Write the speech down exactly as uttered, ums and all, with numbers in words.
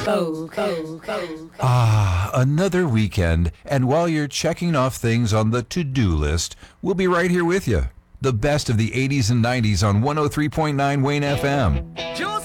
Ah, another weekend, and while you're checking off things on the to-do list, we'll be right here with you. The best of the eighties and nineties on one oh three point nine Wayne F M.